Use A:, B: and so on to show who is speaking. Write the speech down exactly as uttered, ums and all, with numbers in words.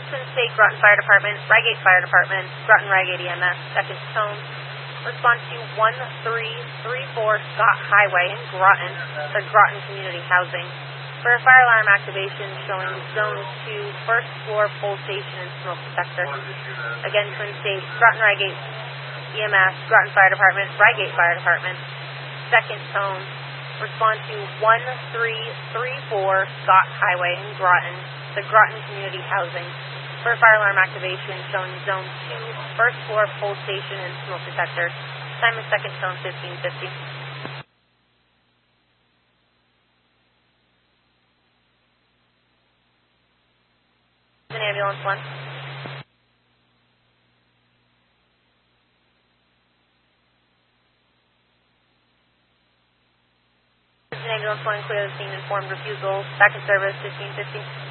A: Twin State Groton Fire Department, Rygate Fire Department, Groton Rygate E M S, second tone. Respond to one three three four Scott Highway in Groton, the Groton Community Housing. For a fire alarm activation showing Zone two, first floor pole station and smoke detector. Again, Twin State, Groton Rygate E M S, Groton Fire Department, Rygate Fire Department, second tone. Respond to one three three four Scott Highway in Groton, the Groton Community Housing. For fire alarm activation showing Zone two, first floor pole station and smoke detector. Time is second tone fifteen fifty. An ambulance one. An ambulance one, clear the scene, informed refusal. Back in service fifteen fifty.